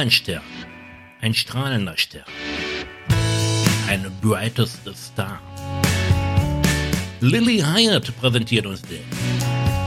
ein Stern. Ein strahlender Stern. Ein brightest star. Lily Hyatt präsentiert uns den